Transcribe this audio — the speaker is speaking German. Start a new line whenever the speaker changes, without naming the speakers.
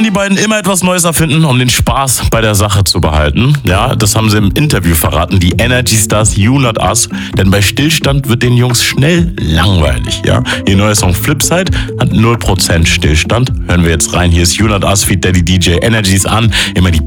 die beiden immer etwas Neues erfinden, um den Spaß bei der Sache zu behalten. Ja, das haben sie im Interview verraten, die Energy Stars You Not Us. Denn bei Stillstand wird den Jungs schnell langweilig. Ja, ihr neuer Song Flipside hat 0% Stillstand. Hören wir jetzt rein. Hier ist You Not Us feat. Daddy DJ Energies an. Immer die